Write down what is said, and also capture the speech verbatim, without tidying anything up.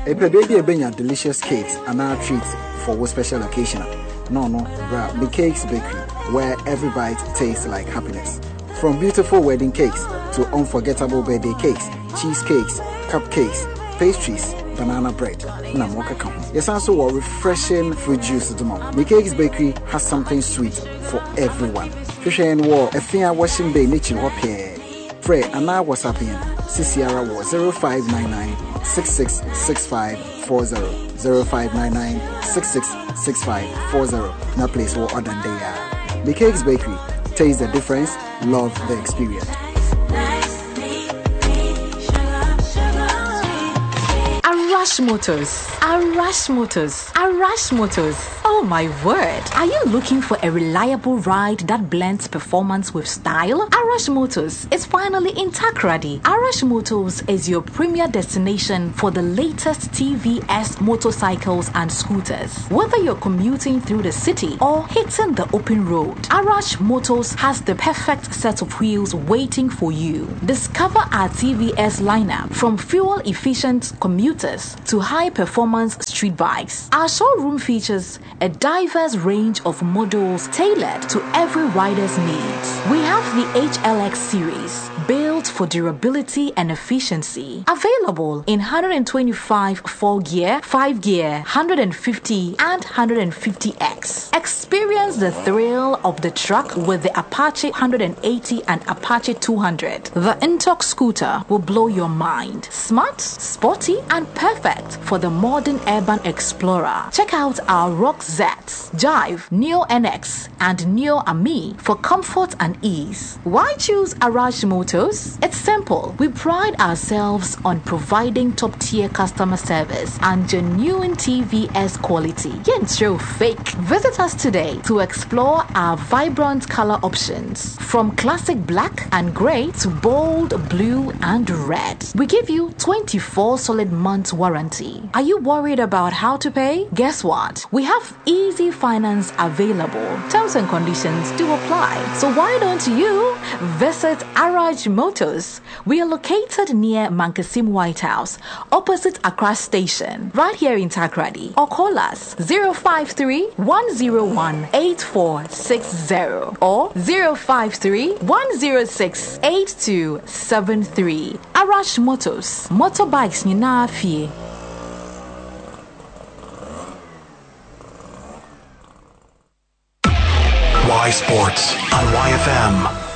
A baby a benya delicious cakes and our treats for a special occasion. No, no, bra, the Cakes Bakery, where every bite tastes like happiness. From beautiful wedding cakes to unforgettable birthday cakes, cheesecakes, cupcakes, pastries, banana bread. Yes, also a refreshing fruit juice. The Cakes Bakery has something sweet for everyone. Fish and war, a fair washing bay nature wapie. Frey and now what's happening? Sierra was zero five nine nine six six six five four zero zero five nine nine six six six five four zero. Now place what other than they are. The Cakes Bakery. Taste the difference, love the experience. Arash Motors, Arash Motors, Arash Motors. Oh my word! Are you looking for a reliable ride that blends performance with style? Arash Motors is finally in Takoradi. Arash Motors is your premier destination for the latest T V S motorcycles and scooters. Whether you're commuting through the city or hitting the open road, Arash Motors has the perfect set of wheels waiting for you. Discover our T V S lineup from fuel-efficient commuters to high-performance street bikes. Our showroom features a diverse range of models tailored to every rider's needs. We have the H L X series, built for durability and efficiency. Available in one twenty-five four-gear, five-gear, one fifty and one fifty X. Experience the thrill of the truck with the Apache one eighty and Apache two hundred. The Intox scooter will blow your mind. Smart, sporty, and perfect for the modern urban explorer. Check out our Rock Z, Jive, Neo N X, and Neo Ami for comfort and ease. Why choose Arash Motors? It's simple. We pride ourselves on providing top-tier customer service and genuine T V S quality. Can't show fake. Visit us today to explore our vibrant color options, from classic black and gray to bold blue and red. We give you twenty-four solid months warranty. Are you worried about how to pay? Guess what? We have easy finance available. Terms and conditions do apply. So why don't you visit Arash Motors? We are located near Mankasim White House, opposite Accra Station, right here in Takoradi. Or call us zero five three, one zero one, eight four six zero or zero five three, one zero six, eight two seven three. Arash Motors. Motorbikes ni na fie. Y Sports on Y F M.